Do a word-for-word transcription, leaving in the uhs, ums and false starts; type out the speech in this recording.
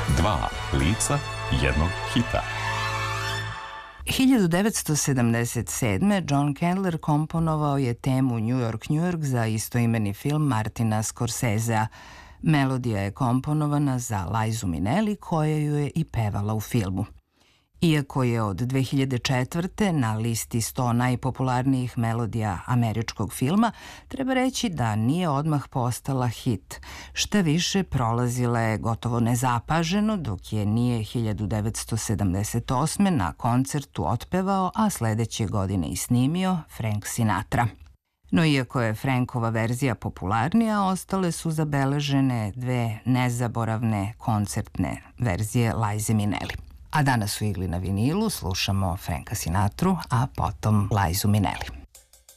Dva lica jednog hita. hiljadu devetsto sedamdeset sedme. John Candler komponovao je temu New York, New York za istoimeni film Martina Scorsesea. Melodija je komponovana za Lizu Minnelli, koja ju je i pevala u filmu. Iako je od dve hiljade četvrte. na listi sto najpopularnijih melodija američkog filma, treba reći da nije odmah postala hit. Šta više, prolazila je gotovo nezapaženo, dok je nije hiljadu devetsto sedamdeset osme. na koncertu otpevao, a sledeće godine i snimio Frank Sinatra. No iako je Frankova verzija popularnija, ostale su zabeležene dve nezaboravne koncertne verzije Lize Minnelli. A danas u Igli na vinilu slušamo Franka Sinatru, a potom Lizu Minnelli.